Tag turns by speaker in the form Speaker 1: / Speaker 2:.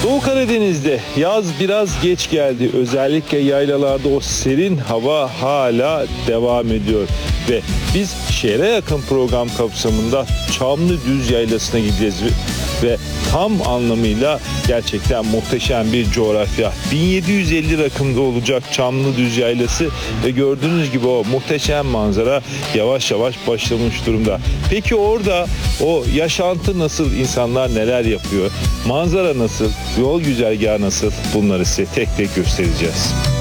Speaker 1: Doğu Karadeniz'de yaz biraz geç geldi. Özellikle yaylalarda o serin hava hala devam ediyor. Ve biz şehre yakın program kapsamında Çamlıdüz Yaylası'na gideceğiz. Ve tam anlamıyla gerçekten muhteşem bir coğrafya. 1750 rakımda olacak Çamlıdüz Yaylası ve gördüğünüz gibi o muhteşem manzara yavaş yavaş başlamış durumda. Peki orada o yaşantı nasıl, insanlar neler yapıyor, manzara nasıl, yol güzergahı nasıl, bunları size tek tek göstereceğiz.